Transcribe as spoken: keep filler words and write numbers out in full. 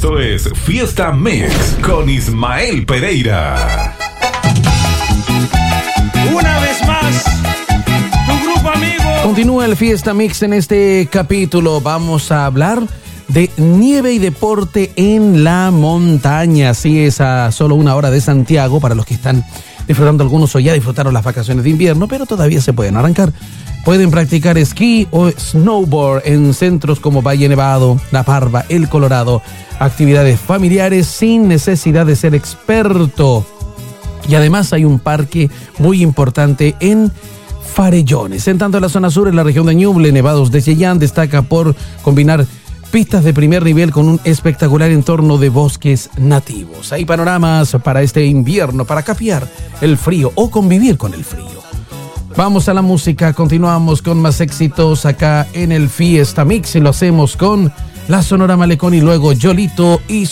Esto es Fiesta Mix con Ismael Pereira. Una vez más, tu grupo amigo. Continúa el Fiesta Mix en este capítulo. Vamos a hablar de nieve y deporte en la montaña. Así es, a solo una hora de Santiago, para los que están disfrutando, algunos o ya disfrutaron las vacaciones de invierno, pero todavía se pueden arrancar. Pueden practicar esquí o snowboard en centros como Valle Nevado, La Parva, El Colorado. Actividades familiares sin necesidad de ser experto. Y además hay un parque muy importante en Farellones. En tanto, en la zona sur, en la región de Ñuble, Nevados de Chillán destaca por combinar pistas de primer nivel con un espectacular entorno de bosques nativos. Hay panoramas para este invierno, para capear el frío o convivir con el frío. Vamos a la música, continuamos con más éxitos acá en el Fiesta Mix y lo hacemos con la Sonora Malecón y luego Yolito y